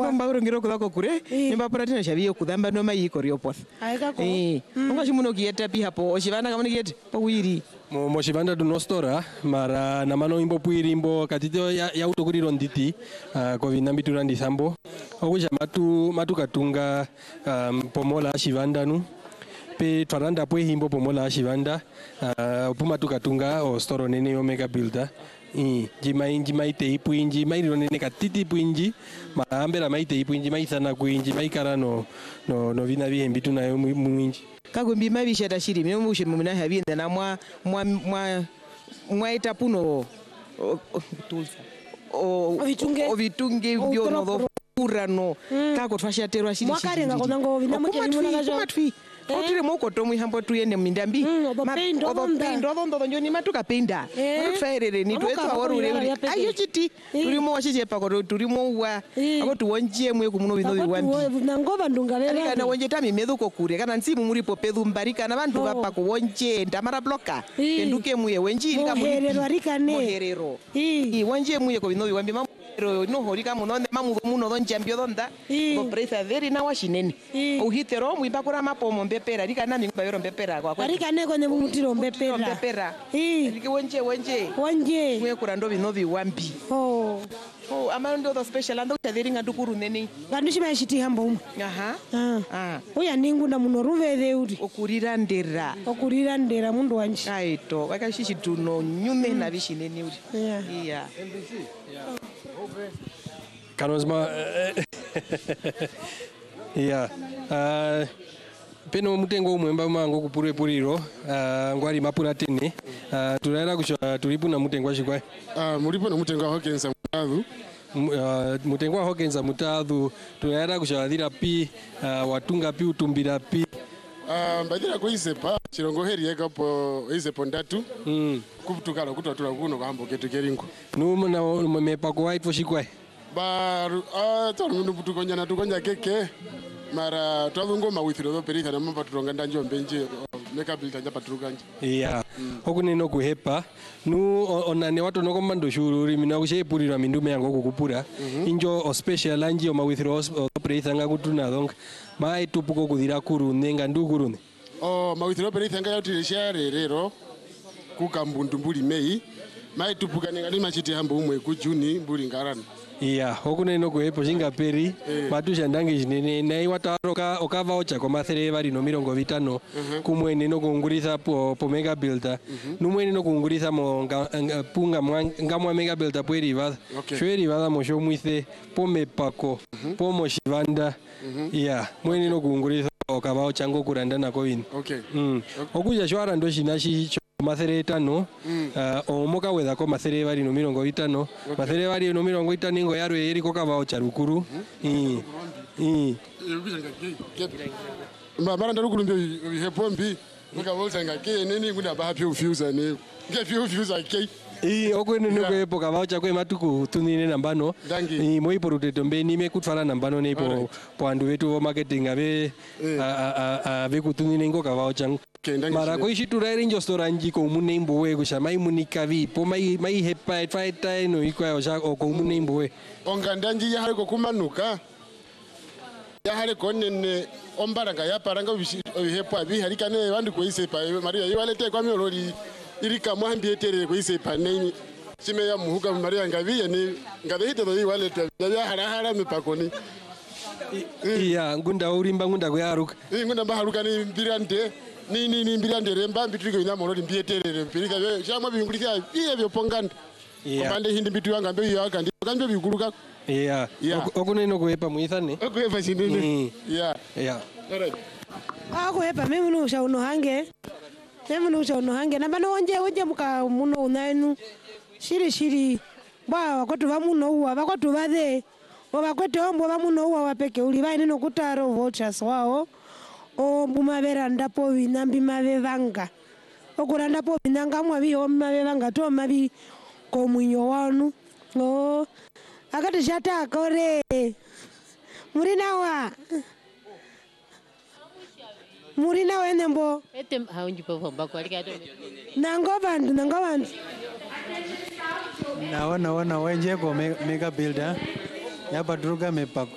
mbauro ngiro kudako kure nimba pratina shaviyo kudamba no mai korio poth unga chimuno kieta pi hapo oshivana kama nikieta pawiri mo shivanda do nostora mara na mano imbo puiri imbo katito ya utokuriro nditi ko vinambi turandi sambo okuja matu katunga pomola shivanda nu pe twaranda po himbo pomola shivanda puma tukatunga o storo nene omega builder jimai te ipuinji mai ronene katiti puinji maambera mai te ipuinji mai sana kuinji mai karano no vina vihembi tunayo muinji kagombi mabishata shiri mimi mushe mumina habinda na mwa etapuno tulsa vitunge byo no urano kako twashaterwa shiri mwakarenga konango vinamuke limunagajo otire moko tomu hambo tuyende mindambi odo njoni matuka penda tfairere ni twetwa warure ayo chiti turimo washiche pako turimo wa ako tuwonje mwe kumuno bino biwambi nangova ndunga bere kana wonje tami medhuko kure kana nsimu muri popedhu mbarika na bantu bapa kuwonje ndamara bloka enduke muye wenji rika muherero arikane muherero wonje muye ko bino biwambi no horika muno muno don champion donda go presa very na washineni uhitero mwipakura mapomo mbepera rika nami ngbayoro mbepera kwa rika neko ne mutiro mbepera rika wonje mwe kurando bino biwambi amando the special ando taderinga dukuru neni gandishi mashiti hambo umwe uya ningunda muno ruveve uri okurira ndera mundu wanje aito wakashishi tuno nyume na vishineni uri Kanozma peno mutengo umwemba mango kupure puriro ngwari mapura tene turaira kusha tulipuna mutengo ashikwa mulipo na mutengo hokenza mutadhu mutengo hokenza mutadhu turaira kusha dhira pi watunga pi utumbira pi mbadira ko isepa chirongo heri yeka po isepo ndatu kuputukala kutotula kuno kambo ketu keringo numuna mepa ko white foshikwa baru tonu putukonya na tukonya keke mara twavungo mawithiro do perita na mamba turonga ndanjo mbenje meka bilta njapa turuganje okuneno kuhepa nu onane watu noko mando shururi mina kushepurira mindume yango kukupura injo o special anji o mawithiro perita nga kutuna donga mai tupuko kudira kuru nenga ndukuru ne mawithiro perita nga yati share rero kukambundu mbuli mei mai tupuka nenga ni machiti hambo umwe ku Juni mbuli ngarana okuneno kuhepo shingaperi matusha ndangi jinene nai wataroka okava ocha kwa mathere vari no 50 kumwene no kungurisa po mega builder numwene no kungurisa mo punga ngamwa mega builder pweri va shweri va mo shomwise pome pako pomo shivanda mwene no kungurisa okava ocha ngo kuranda nako vino okuja shwara ndo shinashi mathere 5 omoka wetha ko mathere vari no 50 mathere vari no 50 ngo yaro eri ko kava ocha rukuru mara ndarukuru mbi hepombi mukavolta ngake neni ngunda bapi ufuse ne ngepi ufuse ke okwene no kwepo kava ocha kwe matuku tunine nambano moi poruteto mbeni me kutfala nambano ne po andu vetu vo marketing ave ave kutunine ngo kava ocha mara ko ishitura rinjo storanji ko munembo we kusha mai munika vi po mai hepa fight no ikwa ocha ko munembo we ongandanji ya hariko kumanuka ya hariko nene ombaranga ya paranga hepa vi harikane vandu ko isepa maria yiwalete kwa miolori irika mwambi etere ko isepa neni sime ya muhuka maria ngavi ni ngavehite do yiwalete ya harahara mipakoni ngunda urimba ngunda kuyaruka ngunda baharuka ni mbirande ni mbirande remba mbitriko ina molori mbieterere mpirika shamwa bingulika biye byo ponganda obande hindi mbitu yanga mbe yaka ndi kanjo biguruka okuneno kuhepa muithane okuhepa shinene alright akuhepa mimi no uno hange na bano onje muka muno unainu shiri ba wakotu va muno uwa wakotu vade wakwete ombo va muno uwa wapeke uli vaine no kutaro vouchers wao mbumavera ndapo vinambi mavevanga okuranda po vinanga mwavi mavevanga to mavi ko mwinyo wanu akati shata kore murina wene mbo etem haunji po bomba kwa likato nango bandu naona wenje ko mega builder yapa druga mepako